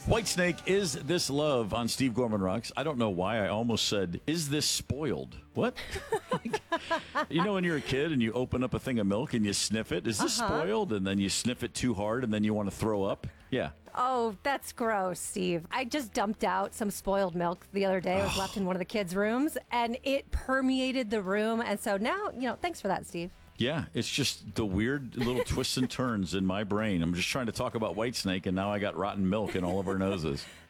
Whitesnake, Is This Love on Steve Gorman Rocks. I don't know why I almost said, is this spoiled? What? You know when you're a kid and you open up a thing of milk and you sniff it? Is this spoiled? And then you sniff it too hard and then you want to throw up? Yeah. Oh, that's gross, Steve. I just dumped out some spoiled milk the other day. It was left in one of the kids' rooms, and it permeated the room. And so now, thanks for that, Steve. Yeah, it's just the weird little twists and turns in my brain. I'm just trying to talk about Whitesnake, and now I got rotten milk in all of our noses.